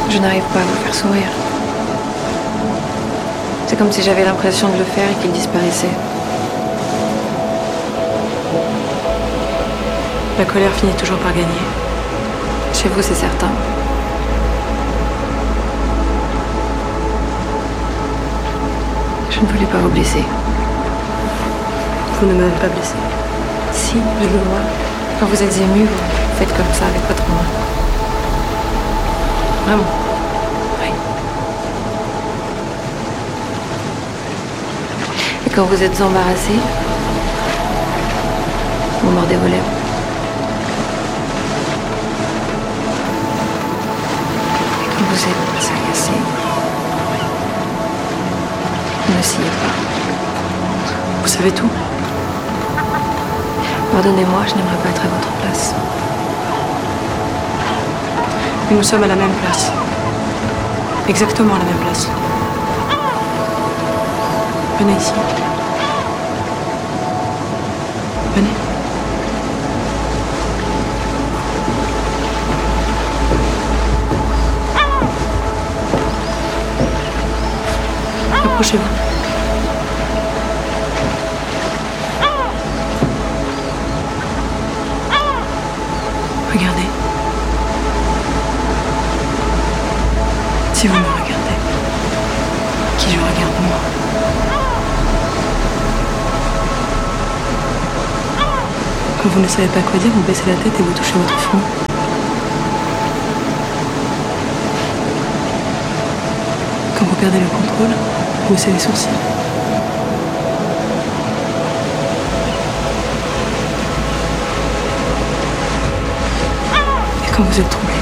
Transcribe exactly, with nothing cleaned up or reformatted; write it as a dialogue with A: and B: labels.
A: Je n'arrive pas à vous faire sourire. C'est comme si j'avais l'impression de le faire et qu'il disparaissait.
B: La colère finit toujours par gagner.
A: Chez vous, c'est certain. Je ne voulais pas vous blesser.
B: Vous ne m'avez pas blessé.
A: Si, je le vois. Quand vous êtes ému, vous faites comme ça avec votre main. Vraiment. Oui. Et quand vous êtes embarrassé, vous mordez vos lèvres. Et quand vous êtes agacé, ne sciez pas.
B: Vous savez tout.
A: Pardonnez-moi, je n'aimerais pas être à votre place.
B: Mais nous sommes à la même place. Exactement à la même place. Venez ici. Venez. Approchez-vous. Regardez. Si vous me regardez, qui je regarde moi. Quand vous ne savez pas quoi dire, vous baissez la tête et vous touchez votre front. Quand vous perdez le contrôle, vous haussez les sourcils. Et quand vous êtes troublé,